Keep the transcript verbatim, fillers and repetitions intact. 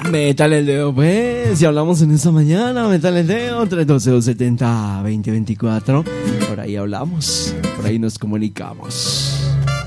Metal el dedo, pues. Si hablamos en esta mañana, metal el dedo, tres uno dos, dos siete cero, dos cero dos cuatro. Por ahí hablamos, por ahí nos comunicamos.